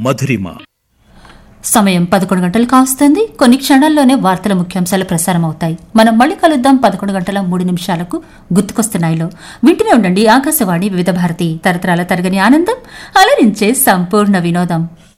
మధురిమ. సమయం 11 గంటలు కావస్తుంది. కొన్ని క్షణాల్లోనే వార్తల ముఖ్యాంశాలు ప్రసారమవుతాయి. మనం మళ్ళీ కలుద్దాం 11:03 గుర్తుకొస్తున్నాయిలో. వింటూనే ఉండండి ఆకాశవాణి వివిధ భారతి, తరతరాల తరగని ఆనందం, అలరించే సంపూర్ణ వినోదం.